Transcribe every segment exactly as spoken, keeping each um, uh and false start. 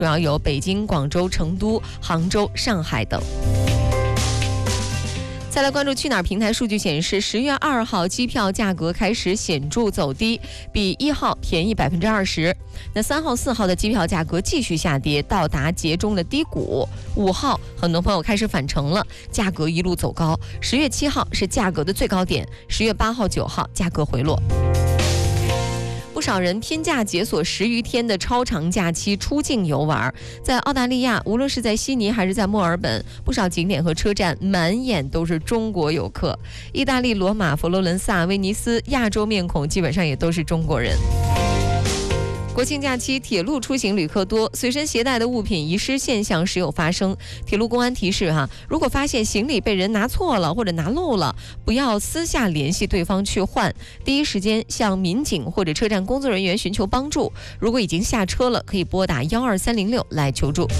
主要有北京、广州、成都、杭州、上海等。再来关注去哪儿平台数据显示，十月二号机票价格开始显著走低，比一号便宜百分之二十。那三号、四号的机票价格继续下跌，到达节中的低谷。五号，很多朋友开始返程了，价格一路走高。十月七号是价格的最高点，十月八号、九号价格回落。不少人拼假解锁十余天的超长假期出境游玩，在澳大利亚，无论是在悉尼还是在墨尔本，不少景点和车站满眼都是中国游客。意大利罗马、佛罗伦萨、威尼斯，亚洲面孔基本上也都是中国人。国庆假期铁路出行旅客多，随身携带的物品遗失现象时有发生。铁路公安提示哈，如果发现行李被人拿错了或者拿漏了，不要私下联系对方去换，第一时间向民警或者车站工作人员寻求帮助。如果已经下车了，可以拨打幺二三零六来求助。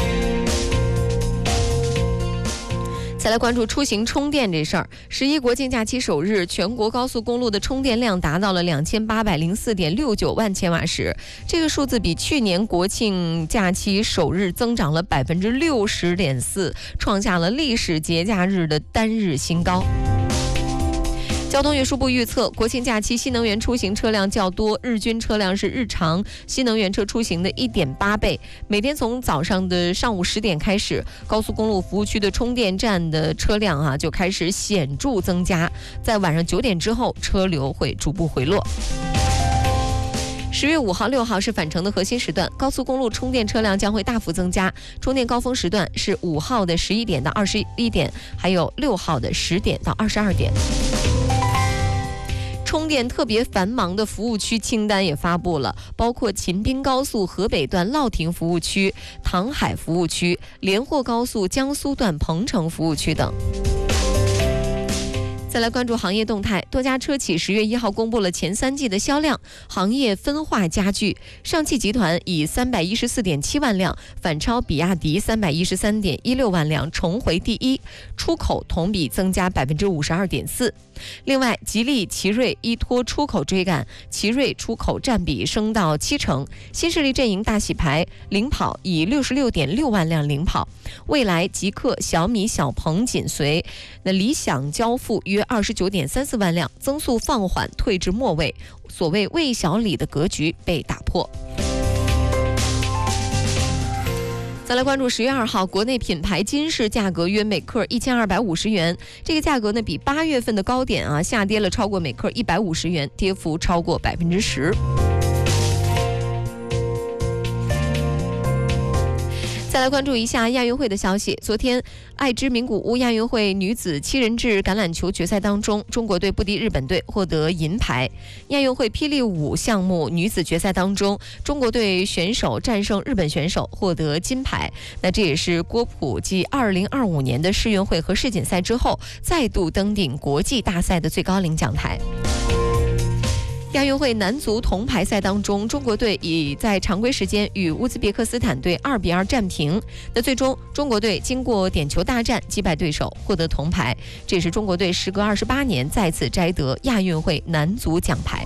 再来关注出行充电这事儿。十一国庆假期首日，全国高速公路的充电量达到了两千八百零四点六九万千瓦时，这个数字比去年国庆假期首日增长了百分之六十点四，创下了历史节假日的单日新高。交通运输部预测，国庆假期新能源出行车辆较多，日均车辆是日常新能源车出行的 一点八倍。每天从早上的上午十点开始，高速公路服务区的充电站的车辆啊就开始显著增加，在晚上九点之后，车流会逐步回落。十月五号、六号是返程的核心时段，高速公路充电车辆将会大幅增加。充电高峰时段是五号的十一点到二十一点，还有六号的十点到二十二点。充电特别繁忙的服务区清单也发布了，包括秦滨高速河北段乐亭服务区、唐海服务区、连霍高速江苏段彭城服务区等。再来关注行业动态，多家车企十月一号公布了前三季的销量，行业分化加剧。上汽集团以三百一十四点七万辆反超比亚迪三百一十三点一六万辆，重回第一，出口同比增加百分之五十二点四。另外，吉利、奇瑞依托出口追赶，奇瑞出口占比升到七成。新势力阵营大洗牌，领跑以六十六点六万辆领跑，蔚来、极氪、小米、小鹏紧随。那理想交付约二十九点三四万辆，增速放缓，退至末位。所谓魏小李的格局被打破。再来关注十月二号，国内品牌金饰价格约每克一千二百五十元，这个价格呢比八月份的高点啊下跌了超过每克一百五十元，跌幅超过百分之十。再来关注一下亚运会的消息。昨天，爱知名古屋亚运会女子七人制橄榄球决赛当中，中国队不敌日本队，获得银牌。亚运会霹雳舞项目女子决赛当中，中国队选手战胜日本选手，获得金牌。那这也是郭璞继二零二五年的世运会和世锦赛之后，再度登顶国际大赛的最高领奖台。亚运会男足铜牌赛当中，中国队已在常规时间与乌兹别克斯坦队二比二战平。那最终，中国队经过点球大战击败对手，获得铜牌。这也是中国队时隔二十八年再次摘得亚运会男足奖牌。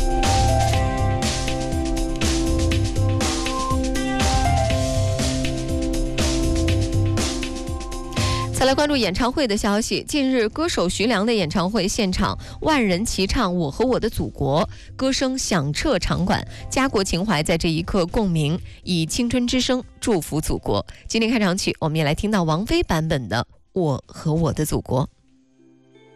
再来关注演唱会的消息。近日，歌手徐良的演唱会现场，万人齐唱《我和我的祖国》，歌声响彻场馆，家国情怀在这一刻共鸣，以青春之声祝福祖国。今天开场曲，我们也来听到王菲版本的《我和我的祖国》。